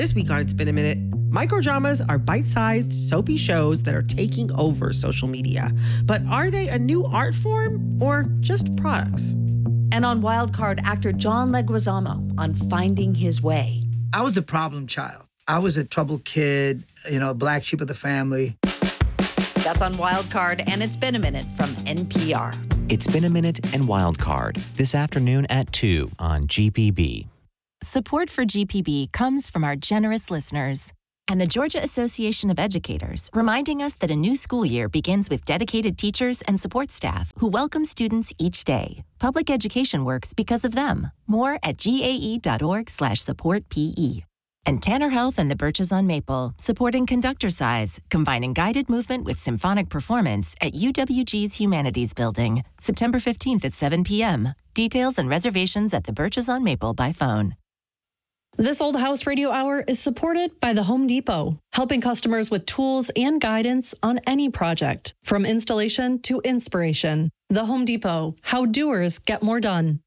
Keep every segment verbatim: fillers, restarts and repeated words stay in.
This week on It's Been a Minute, microdramas are bite-sized, soapy shows that are taking over social media. But are they a new art form or just products? And on Wildcard, actor John Leguizamo on Finding His Way. I was the problem child. I was a troubled kid, you know, black sheep of the family. That's on Wildcard, and It's Been a Minute from N P R. It's Been a Minute and Wildcard this afternoon at two on G P B. Support for G P B comes from our generous listeners and the Georgia Association of Educators, reminding us that a new school year begins with dedicated teachers and support staff who welcome students each day. Public education works because of them. More at gae.org slash support PE. And Tanner Health and the Birches on Maple, supporting Conductor Size, combining guided movement with symphonic performance at U W G's Humanities Building, September fifteenth at seven p.m. Details and reservations at the Birches on Maple by phone. This Old House Radio Hour is supported by the Home Depot, helping customers with tools and guidance on any project, from installation to inspiration. The Home Depot, how doers get more done.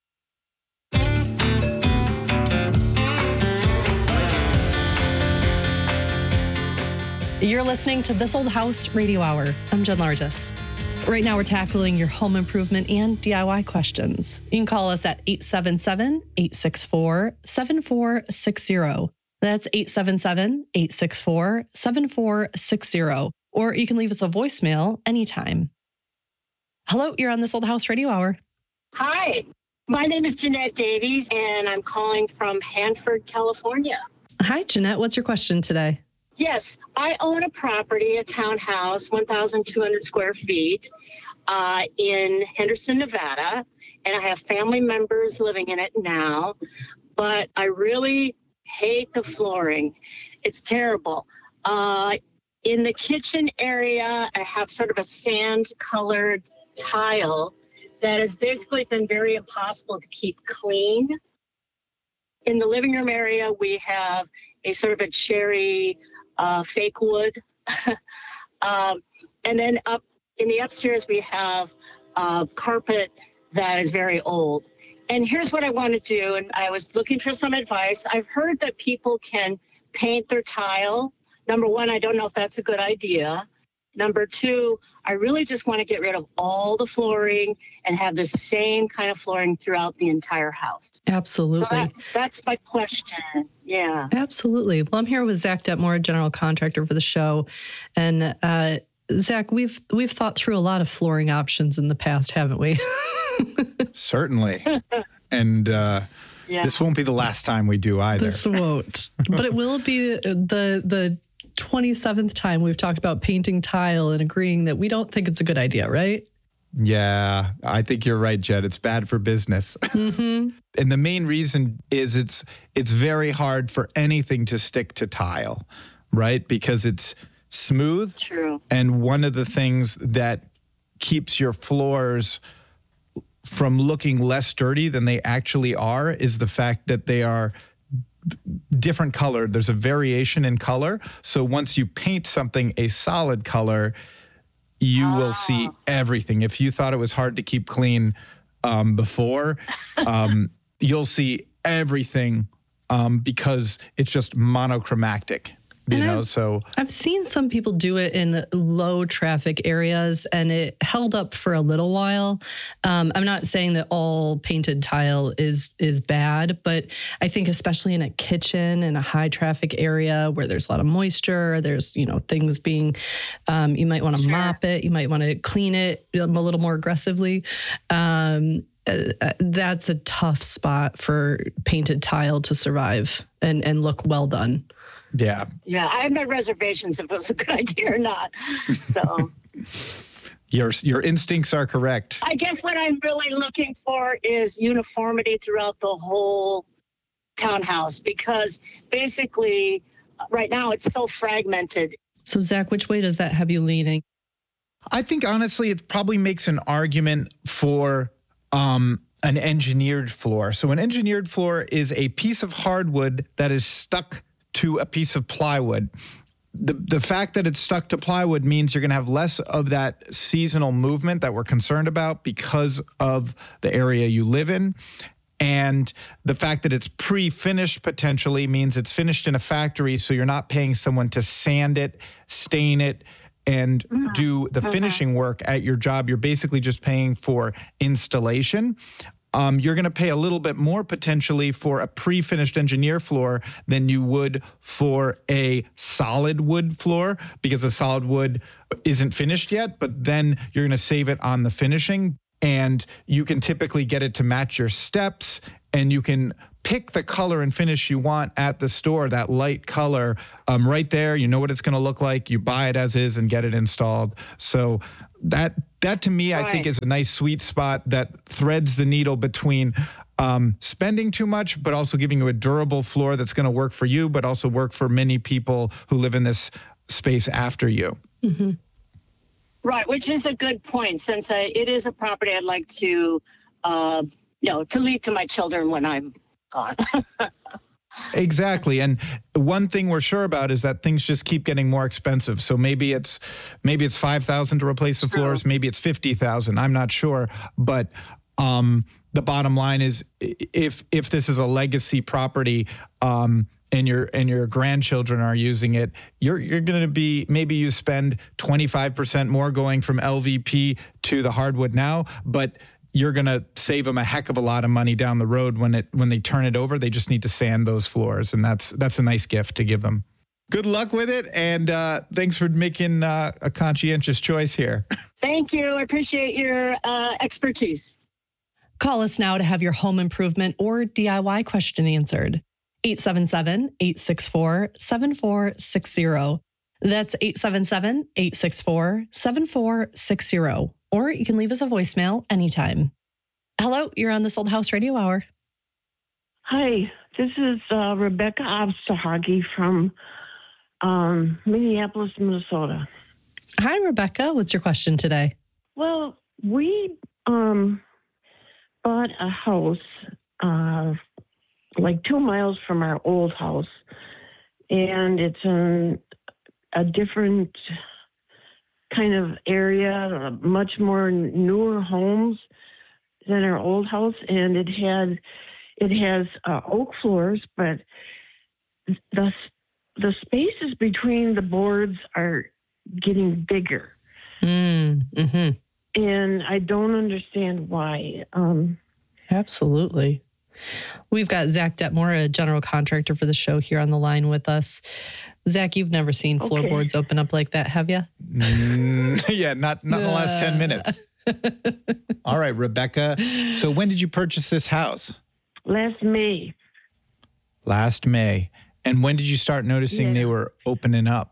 You're listening to This Old House Radio Hour. I'm Jen Largis. Right now, we're tackling your home improvement and D I Y questions. You can call us at eight seven seven, eight six four, seven four six zero. That's eight seven seven, eight six four, seven four six zero. Or you can leave us a voicemail anytime. Hello, you're on This Old House Radio Hour. Hi, my name is Jeanette Davies, and I'm calling from Hanford, California. Hi, Jeanette. What's your question today? Yes, I own a property, a townhouse, one thousand two hundred square feet uh, in Henderson, Nevada, and I have family members living in it now, but I really hate the flooring. It's terrible. Uh, in the kitchen area, I have sort of a sand-colored tile that has basically been very impossible to keep clean. In the living room area, we have a sort of a cherry Uh, fake wood. um, and then up in the upstairs, we have uh, carpet that is very old. And here's what I want to do. And I was looking for some advice. I've heard that people can paint their tile. Number one, I don't know if that's a good idea. Number two, I really just want to get rid of all the flooring and have the same kind of flooring throughout the entire house. Absolutely. So that's, that's my question. Yeah. Absolutely. Well, I'm here with Zach Detmore, general contractor for the show. And uh, Zach, we've we've thought through a lot of flooring options in the past, haven't we? Certainly. And uh, yeah. This won't be the last time we do either. This won't. But it will be the the twenty-seventh time we've talked about painting tile and agreeing that we don't think it's a good idea, right? Yeah, I think you're right, Jed. It's bad for business. Mm-hmm. And the main reason is it's it's very hard for anything to stick to tile, right? Because it's smooth. True. And one of the things that keeps your floors from looking less dirty than they actually are is the fact that they are different colored. There's a variation in color. So once you paint something a solid color, you oh. will see everything. If you thought it was hard to keep clean um, before, um, you'll see everything um, because it's just monochromatic. You and know, I've, so I've seen some people do it in low traffic areas, and it held up for a little while. Um, I'm not saying that all painted tile is is bad, but I think especially in a kitchen in a high traffic area where there's a lot of moisture, there's you know things being, um, you might want to sure. mop it, you might want to clean it a little more aggressively. Um, uh, that's a tough spot for painted tile to survive and and look well done. Yeah. Yeah, I have my reservations if it was a good idea or not. So your your instincts are correct. I guess what I'm really looking for is uniformity throughout the whole townhouse, because basically right now it's so fragmented. So Zach, which way does that have you leaning? I think honestly it probably makes an argument for um, an engineered floor. So an engineered floor is a piece of hardwood that is stuck to a piece of plywood. The the fact that it's stuck to plywood means you're going to have less of that seasonal movement that we're concerned about because of the area you live in. And the fact that it's pre-finished potentially means it's finished in a factory, so you're not paying someone to sand it, stain it, and do the finishing work at your job. You're basically just paying for installation. Um, you're going to pay a little bit more potentially for a pre-finished engineer floor than you would for a solid wood floor, because a solid wood isn't finished yet, but then you're going to save it on the finishing. And you can typically get it to match your steps, and you can pick the color and finish you want at the store, that light color um, right there. You know what it's going to look like. You buy it as is and get it installed. So that that to me, right. I think is a nice sweet spot that threads the needle between um, spending too much, but also giving you a durable floor that's going to work for you, but also work for many people who live in this space after you. Mm-hmm. Right, which is a good point, since I, it is a property I'd like to, uh, you know, to leave to my children when I'm gone. Exactly. And one thing we're sure about is that things just keep getting more expensive. So maybe it's maybe it's five thousand to replace the floors, True. Maybe it's fifty thousand. I'm not sure, but um, the bottom line is if if this is a legacy property, um, and your and your grandchildren are using it, you're you're going to be, maybe you spend twenty-five percent more going from L V P to the hardwood now, but you're going to save them a heck of a lot of money down the road when it when they turn it over. They just need to sand those floors, and that's that's a nice gift to give them. Good luck with it, and uh, thanks for making uh, a conscientious choice here. Thank you. I appreciate your uh, expertise. Call us now to have your home improvement or D I Y question answered. eight seven seven, eight six four, seven four six zero. That's eight seven seven, eight six four, seven four six zero. Or you can leave us a voicemail anytime. Hello, you're on this Old House Radio Hour. Hi, this is uh, Rebecca Obstahagi from um, Minneapolis, Minnesota. Hi, Rebecca. What's your question today? Well, we um, bought a house uh, like two miles from our old house, and it's in a different kind of area, much more newer homes than our old house, and it had it has uh, oak floors, but the the spaces between the boards are getting bigger, mm, mm-hmm. and I don't understand why. Um, Absolutely. We've got Zach Detmore, a general contractor for the show, here on the line with us. Zach, you've never seen Okay. floorboards open up like that, have you? Mm, yeah, not not in the last ten minutes. All right, Rebecca. So when did you purchase this house? Last May. Last May. And when did you start noticing Yeah. they were opening up?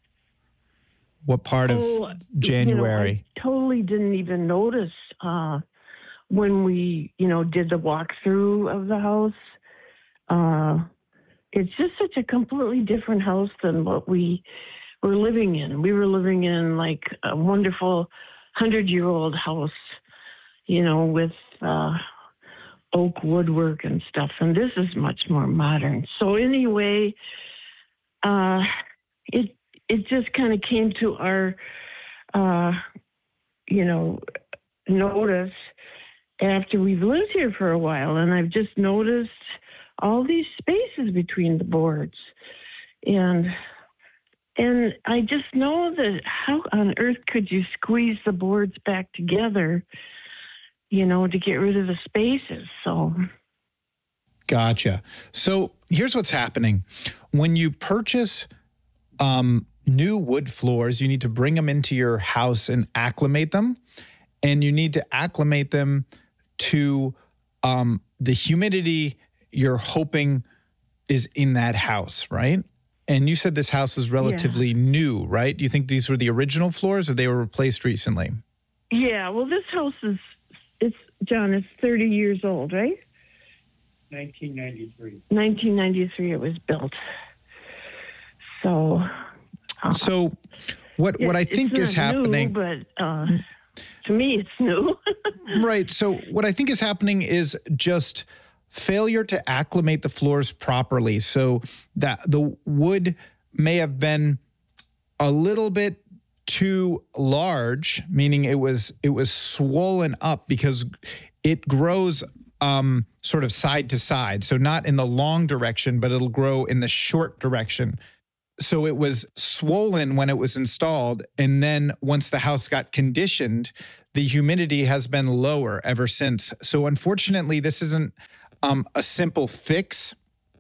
What part of Oh, January? You know, I totally didn't even notice uh, when we, you know, did the walkthrough of the house. Uh, it's just such a completely different house than what we were living in. We were living in like a wonderful hundred-year-old house, you know, with uh, oak woodwork and stuff. And this is much more modern. So anyway, uh, it it just kind of came to our, uh, you know, notice after we've lived here for a while, and I've just noticed all these spaces between the boards, and and I just know that how on earth could you squeeze the boards back together, you know, to get rid of the spaces? So. Gotcha. So here's what's happening. When you purchase um, new wood floors, you need to bring them into your house and acclimate them. And you need to acclimate them to um, the humidity you're hoping is in that house, right? And you said this house is relatively yeah. new, right? Do you think these were the original floors or they were replaced recently? Yeah, well, this house is, it's, John, it's thirty years old, right? nineteen ninety-three. nineteen ninety-three it was built. So. Uh, so what, what I think is happening. New, but uh, to me, it's new. Right. So what I think is happening is just failure to acclimate the floors properly, so that the wood may have been a little bit too large, meaning it was it was swollen up because it grows um, sort of side to side. So not in the long direction, but it'll grow in the short direction. So it was swollen when it was installed. And then once the house got conditioned, the humidity has been lower ever since. So unfortunately, this isn't um, a simple fix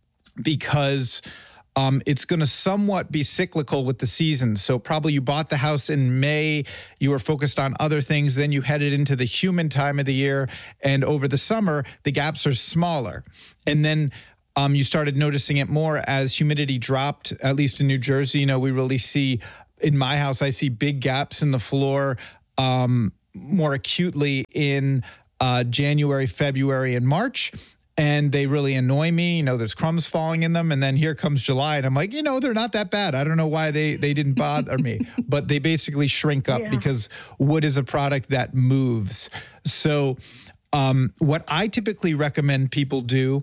because um, it's going to somewhat be cyclical with the seasons. So probably you bought the house in May, you were focused on other things, then you headed into the humid time of the year. And over the summer, the gaps are smaller. And then Um, you started noticing it more as humidity dropped, at least in New Jersey. You know, we really see, in my house, I see big gaps in the floor um, more acutely in uh, January, February, and March. And they really annoy me. You know, there's crumbs falling in them. And then here comes July. And I'm like, you know, they're not that bad. I don't know why they, they didn't bother me. But they basically shrink up yeah. because wood is a product that moves. So um, what I typically recommend people do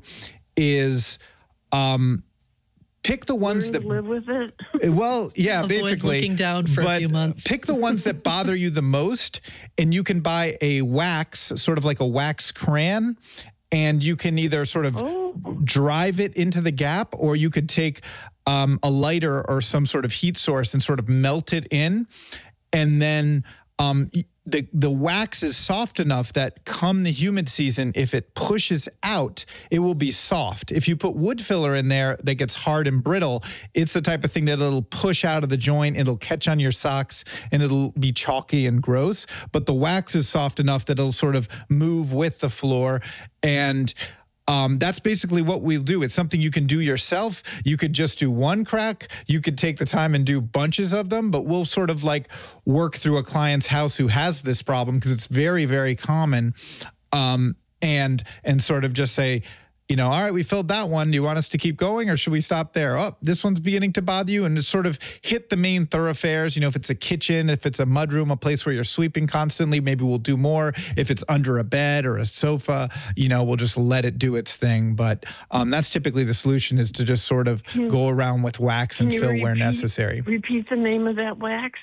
is um, pick the ones Learn that to live with it. Well, yeah, Avoid basically. looking down for but a few months. Pick the ones that bother you the most, and you can buy a wax, sort of like a wax crayon, and you can either sort of Oh. drive it into the gap, or you could take um, a lighter or some sort of heat source and sort of melt it in, and then um, the the wax is soft enough that come the humid season, if it pushes out, it will be soft. If you put wood filler in there that gets hard and brittle, it's the type of thing that it'll push out of the joint, it'll catch on your socks, and it'll be chalky and gross. But the wax is soft enough that it'll sort of move with the floor. And Um, that's basically what we'll do. It's something you can do yourself. You could just do one crack. You could take the time and do bunches of them, but we'll sort of like work through a client's house who has this problem because it's very, very common. Um, and, and sort of just say, you know, all right, we filled that one. Do you want us to keep going or should we stop there? Oh, this one's beginning to bother you, and just sort of hit the main thoroughfares. You know, if it's a kitchen, if it's a mudroom, a place where you're sweeping constantly, maybe we'll do more. If it's under a bed or a sofa, you know, we'll just let it do its thing. But um, that's typically the solution, is to just sort of Can- go around with wax and Can you fill where repeat- necessary. Repeat the name of that wax.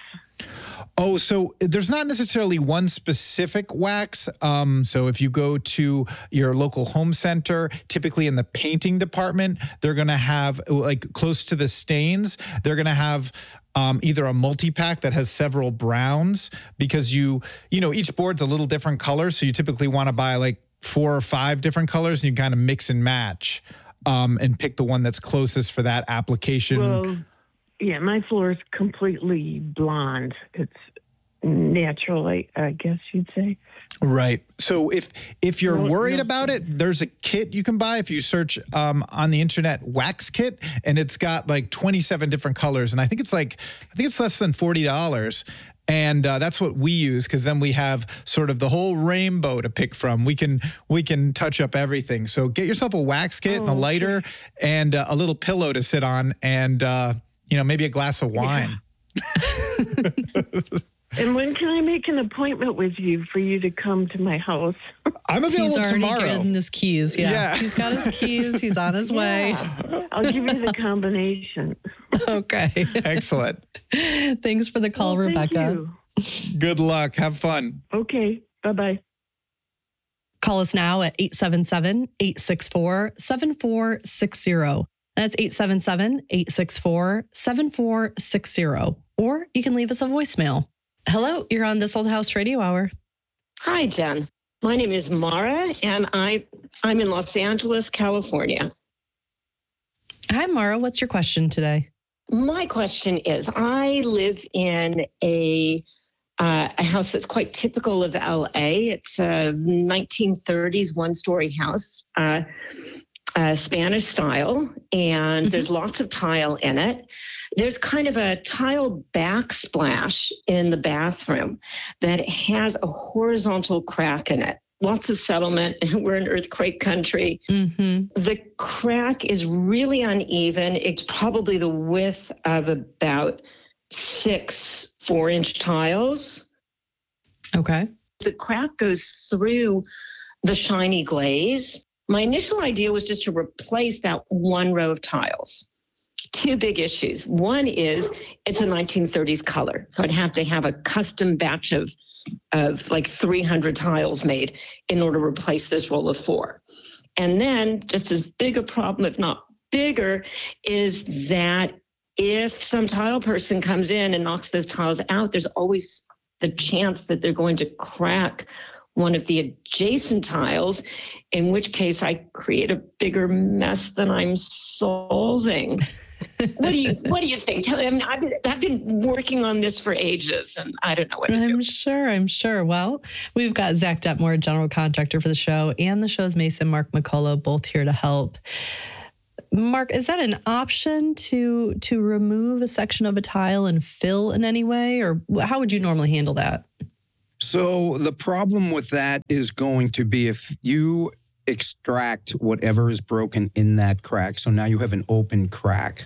Oh, so there's not necessarily one specific wax. Um, so if you go to your local home center, typically in the painting department, they're going to have, like, close to the stains, they're going to have um, either a multi-pack that has several browns, because you, you know, each board's a little different color. So you typically want to buy like four or five different colors, and you kind of mix and match um, and pick the one that's closest for that application. Well, yeah, my floor is completely blonde. It's natural, I, I guess you'd say. Right. So if if you're No- worried no. about it, there's a kit you can buy. If you search um, on the internet, wax kit, and it's got like twenty-seven different colors, and I think it's like I think it's less than forty dollars. And uh, that's what we use, because then we have sort of the whole rainbow to pick from. We can we can touch up everything. So get yourself a wax kit Oh, and a lighter and uh, a little pillow to sit on, and uh, you know, maybe a glass of wine. And when can I make an appointment with you for you to come to my house? I'm He's available already tomorrow. getting his keys. Yeah. Yeah. He's got his keys. He's on his way. Yeah. I'll give you the combination. Okay. Excellent. Thanks for the call, Well, thank Rebecca. you. Good luck. Have fun. Okay. Bye-bye. Call us now at eight seven seven, eight six four, seven four six zero. That's eight seven seven, eight six four, seven four six zero. Or you can leave us a voicemail. Hello, you're on This Old House Radio Hour. Hi, Jen. My name is Mara, and I, I'm in Los Angeles, California. Hi, Mara. What's your question today? My question is, I live in a uh, a house that's quite typical of L A. It's a nineteen thirties one-story house, uh, uh, Spanish style, and Mhm. there's lots of tile in it. There's kind of a tile backsplash in the bathroom that has a horizontal crack in it. Lots of settlement. We're in earthquake country. Mm-hmm. The crack is really uneven. It's probably the width of about six four-inch tiles. Okay. The crack goes through the shiny glaze. My initial idea was just to replace that one row of tiles. Two two big issues. One is it's a nineteen thirties color. So I'd have to have a custom batch of, of like three hundred tiles made in order to replace this roll of four. And then just as big a problem, if not bigger, is that if some tile person comes in and knocks those tiles out, there's always the chance that they're going to crack one of the adjacent tiles, in which case I create a bigger mess than I'm solving. What do you What do you think? Tell me. I mean, I've been, I've been working on this for ages, and I don't know what to I'm do. I'm sure. I'm sure. Well, we've got Zach Detmore, general contractor for the show, and the show's Mason, Mark McCullough, both here to help. Mark, is that an option to to remove a section of a tile and fill in any way, or how would you normally handle that? So the problem with that is going to be if you extract whatever is broken in that crack. So now you have an open crack,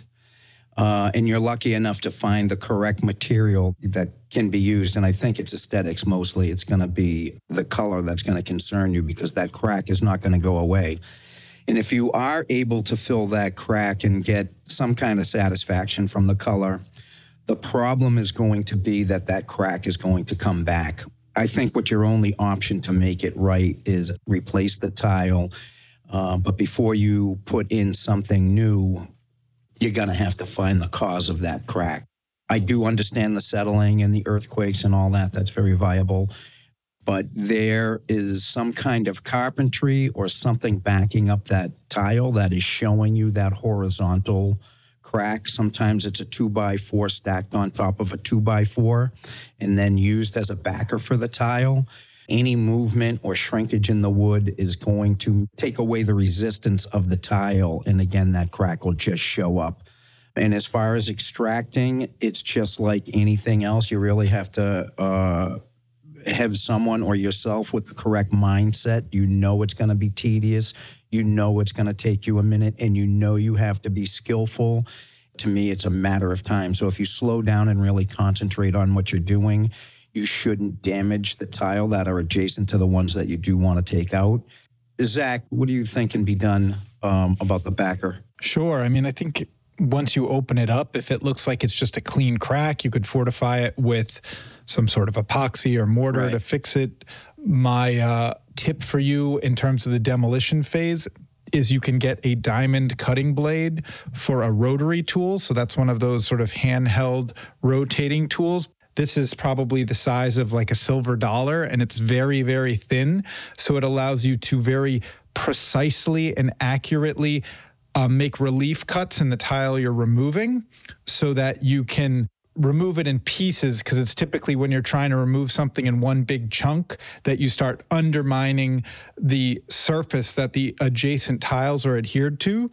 uh, and you're lucky enough to find the correct material that can be used. And I think it's aesthetics mostly. It's going to be the color that's going to concern you because that crack is not going to go away. And if you are able to fill that crack and get some kind of satisfaction from the color, the problem is going to be that that crack is going to come back. I think what your only option to make it right is replace the tile. Uh, but before you put in something new, you're going to have to find the cause of that crack. I do understand the settling and the earthquakes and all that. That's very viable. But there is some kind of carpentry or something backing up that tile that is showing you that horizontal crack. Sometimes it's a two by four stacked on top of a two by four and then used as a backer for the tile. Any movement or shrinkage in the wood is going to take away the resistance of the tile. And again, that crack will just show up. And as far as extracting, it's just like anything else. You really have to uh, have someone or yourself with the correct mindset. You know it's going to be tedious. You know it's going to take you a minute, and you know you have to be skillful. To me, it's a matter of time. So if you slow down and really concentrate on what you're doing, you shouldn't damage the tile that are adjacent to the ones that you do want to take out. Zach, what do you think can be done um, about the backer? Sure. I mean, I think once you open it up, if it looks like it's just a clean crack, you could fortify it with some sort of epoxy or mortar right. to fix it. My uh, tip for you in terms of the demolition phase is you can get a diamond cutting blade for a rotary tool. So that's one of those sort of handheld rotating tools. This is probably the size of like a silver dollar, and it's very, very thin. So it allows you to very precisely and accurately uh, make relief cuts in the tile you're removing so that you can remove it in pieces, because it's typically when you're trying to remove something in one big chunk that you start undermining the surface that the adjacent tiles are adhered to.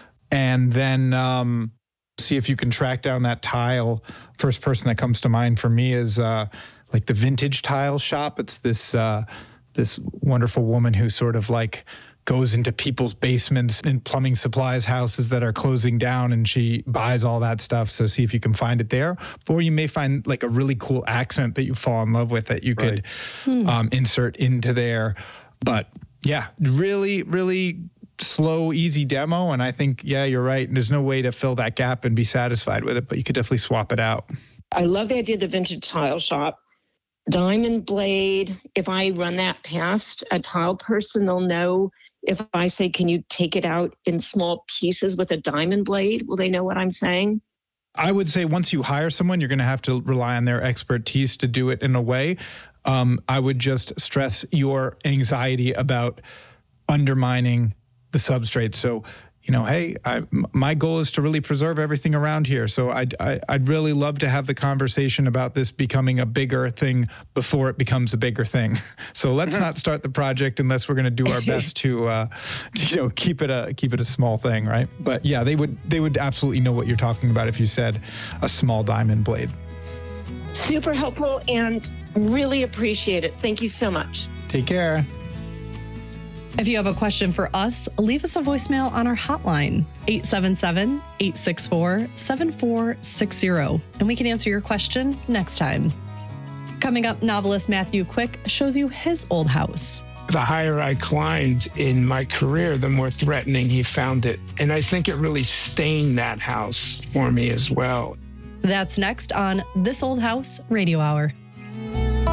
And then um, see if you can track down that tile. First person that comes to mind for me is uh, like the Vintage Tile Shop. It's this uh, this wonderful woman who sort of like goes into people's basements and plumbing supplies houses that are closing down, and she buys all that stuff. So see if you can find it there. Or you may find like a really cool accent that you fall in love with that you could right. hmm. um, insert into there. But yeah, really, really slow, easy demo. And I think, yeah, you're right. There's no way to fill that gap and be satisfied with it, but you could definitely swap it out. I love the idea of the Vintage Tile Shop. Diamond blade, if I run that past a tile person, they'll know. If I say, can you take it out in small pieces with a diamond blade? Will they know what I'm saying? I would say once you hire someone, you're going to have to rely on their expertise to do it in a way. Um, I would just stress your anxiety about undermining the substrate. So, you know, hey, I, my goal is to really preserve everything around here. So I'd, I, I'd really love to have the conversation about this becoming a bigger thing before it becomes a bigger thing. So let's not start the project unless we're going to do our best to, uh, to, you know, keep it a keep it a small thing, right? But yeah, they would they would absolutely know what you're talking about if you said a small diamond blade. Super helpful and really appreciate it. Thank you so much. Take care. If you have a question for us, leave us a voicemail on our hotline, eight seven seven, eight six four, seven four six zero, and we can answer your question next time. Coming up, novelist Matthew Quick shows you his old house. the higher I climbed in my career, the more threatening he found it. And I think it really stained that house for me as well. That's next on This Old House Radio Hour.